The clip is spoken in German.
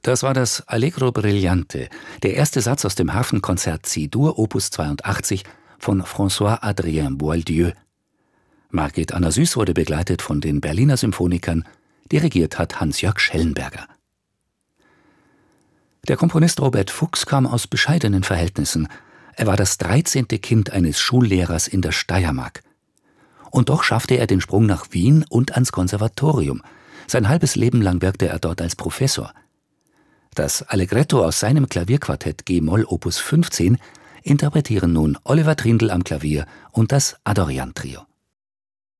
Das war das Allegro brillante, der erste Satz aus dem Hafenkonzert C-Dur Opus 82 von François-Adrien Boieldieu. Margit Anna Süß wurde begleitet von den Berliner Symphonikern, dirigiert hat Hans-Jörg Schellenberger. Der Komponist Robert Fuchs kam aus bescheidenen Verhältnissen. Er war das 13. Kind eines Schullehrers in der Steiermark. Und doch schaffte er den Sprung nach Wien und ans Konservatorium. Sein halbes Leben lang wirkte er dort als Professor. Das Allegretto aus seinem Klavierquartett G-Moll Opus 15 interpretieren nun Oliver Trindl am Klavier und das Adorjan-Trio.